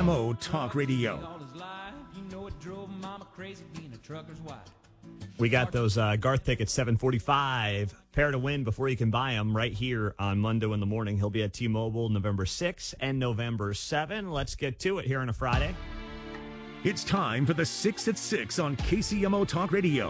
KCMO Talk Radio. We got those Garth tickets, 7:45. Pair to win before you can buy them right here on Monday in the morning. He'll be at T-Mobile November 6 and November 7. Let's get to it here on a Friday. It's time for the 6 at 6 on KCMO Talk Radio.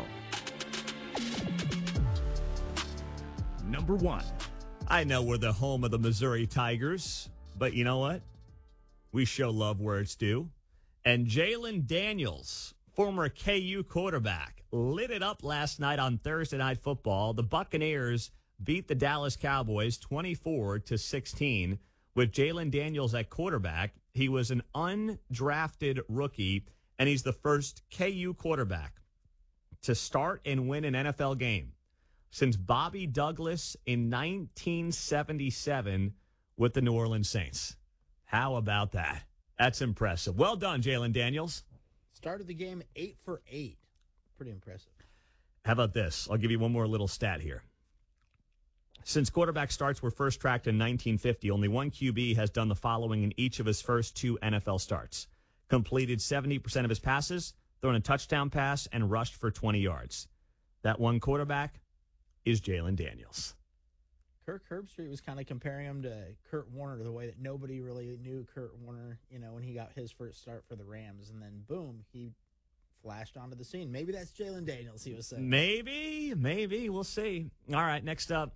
Number 1. I know we're the home of the Missouri Tigers, but you know what? We show love where it's due. And Jalen Daniels, former KU quarterback, lit it up last night on Thursday Night Football. The Buccaneers beat the Dallas Cowboys 24-16 with Jalen Daniels at quarterback. He was an undrafted rookie, and he's the first KU quarterback to start and win an NFL game since Bobby Douglas in 1977 with the New Orleans Saints. How about that? That's impressive. Well done, Jalen Daniels. Started the game 8 for 8. Pretty impressive. How about this? I'll give you one more little stat here. Since quarterback starts were first tracked in 1950, only one QB has done the following in each of his first 2 NFL starts. Completed 70% of his passes, thrown a touchdown pass, and rushed for 20 yards. That one quarterback is Jalen Daniels. Kirk Herbstreit was kind of comparing him to Kurt Warner, the way that nobody really knew Kurt Warner, when he got his first start for the Rams. And then, boom, he flashed onto the scene. Maybe that's Jalen Daniels, he was saying. Maybe. We'll see. All right, next up.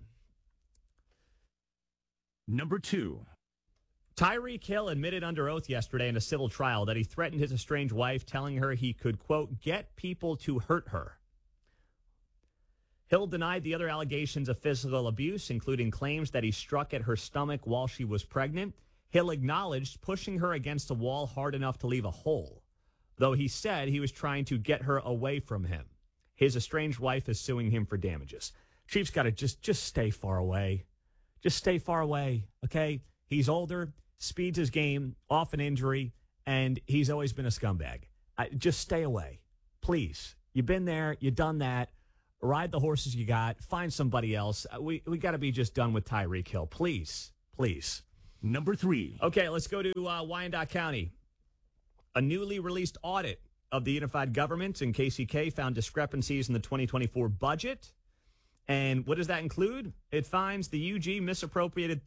Number 2. Tyreek Hill admitted under oath yesterday in a civil trial that he threatened his estranged wife, telling her he could, quote, get people to hurt her. Hill denied the other allegations of physical abuse, including claims that he struck at her stomach while she was pregnant. Hill acknowledged pushing her against a wall hard enough to leave a hole, though he said he was trying to get her away from him. His estranged wife is suing him for damages. Chief's got to just stay far away. Just stay far away, okay? He's older, speeds his game, off an injury, and he's always been a scumbag. Just stay away, please. You've been there, you've done that. Ride the horses you got. Find somebody else. We got to be just done with Tyreek Hill. Please. Number 3. Okay, let's go to Wyandotte County. A newly released audit of the unified government in KCK found discrepancies in the 2024 budget. And what does that include? It finds the UG misappropriated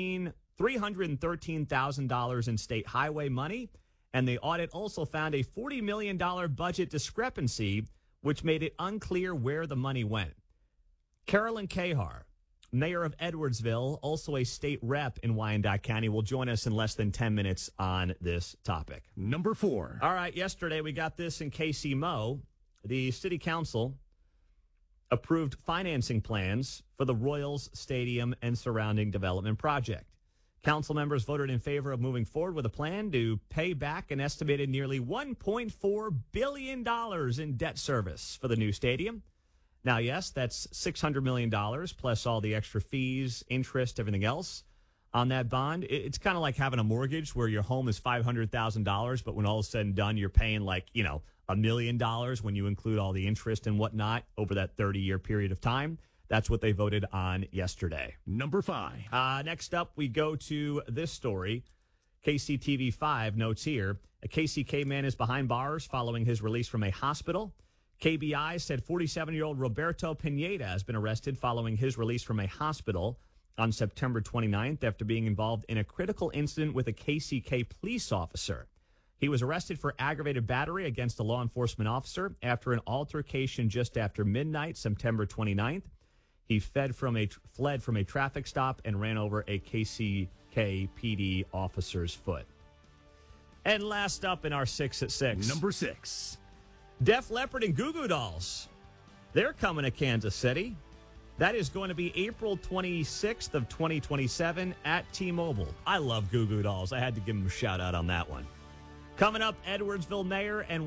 $313,000 in state highway money. And the audit also found a $40 million budget discrepancy, which made it unclear where the money went. Carolyn Cahar, mayor of Edwardsville, also a state rep in Wyandotte County, will join us in less than 10 minutes on this topic. Number 4. All right, yesterday we got this in KCMO. The city council approved financing plans for the Royals Stadium and surrounding development project. Council members voted in favor of moving forward with a plan to pay back an estimated nearly $1.4 billion in debt service for the new stadium. Now, yes, that's $600 million plus all the extra fees, interest, everything else on that bond. It's kind of like having a mortgage where your home is $500,000, but when all is said and done, you're paying $1 million when you include all the interest and whatnot over that 30-year period of time. That's what they voted on yesterday. Number 5. Next up, we go to this story. KCTV5 notes here, a KCK man is behind bars following his release from a hospital. KBI said 47-year-old Roberto Pineda has been arrested following his release from a hospital on September 29th after being involved in a critical incident with a KCK police officer. He was arrested for aggravated battery against a law enforcement officer after an altercation just after midnight, September 29th. He fled from a traffic stop and ran over a KCK PD officer's foot. And last up in our 6 at 6. Number 6. Def Leppard and Goo Goo Dolls. They're coming to Kansas City. That is going to be April 26th of 2027 at T-Mobile. I love Goo Goo Dolls. I had to give them a shout out on that one. Coming up, Edwardsville Mayor and Wyandotte.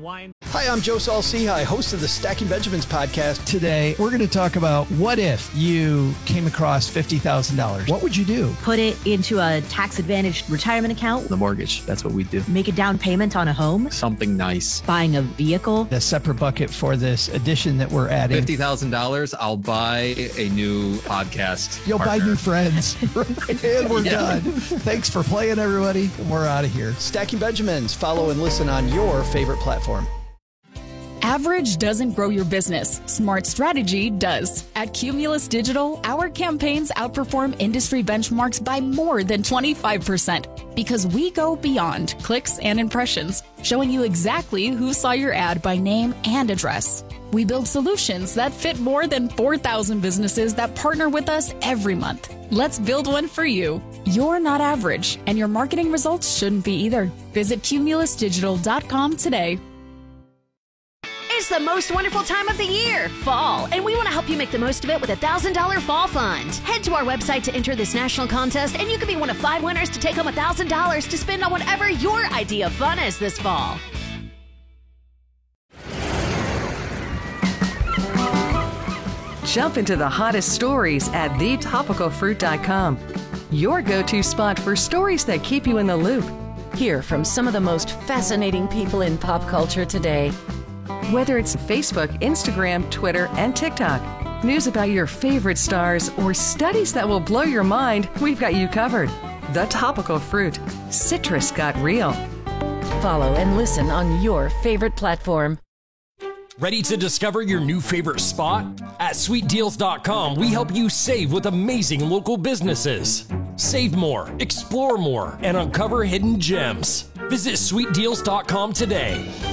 Hi, I'm Joe Saul-Sehy, host of the Stacking Benjamins podcast. Today, we're going to talk about what if you came across $50,000? What would you do? Put it into a tax-advantaged retirement account. The mortgage, that's what we do. Make a down payment on a home. Something nice. Buying a vehicle. A separate bucket for this addition that we're adding. $50,000, I'll buy a new podcast. You'll partner. buy new friends. And we're done. Thanks for playing, everybody. We're out of here. Stacking Benjamins. Follow and listen on your favorite platform. Average doesn't grow your business. Smart strategy does. At Cumulus Digital, our campaigns outperform industry benchmarks by more than 25% because we go beyond clicks and impressions, showing you exactly who saw your ad by name and address. We build solutions that fit more than 4,000 businesses that partner with us every month. Let's build one for you. You're not average, and your marketing results shouldn't be either. Visit cumulusdigital.com today. It's the most wonderful time of the year, fall, and we want to help you make the most of it with a $1,000 fall fund. Head to our website to enter this national contest, and you could be one of 5 winners to take home $1,000 to spend on whatever your idea of fun is this fall. Jump into the hottest stories at thetopicalfruit.com. Your go-to spot for stories that keep you in the loop. Hear from some of the most fascinating people in pop culture today. Whether it's Facebook, Instagram, Twitter, and TikTok, news about your favorite stars, or studies that will blow your mind, we've got you covered. The Topical Fruit. Citrus got real. Follow and listen on your favorite platform. Ready to discover your new favorite spot? At sweetdeals.com, we help you save with amazing local businesses. Save more, explore more, and uncover hidden gems. Visit sweetdeals.com today.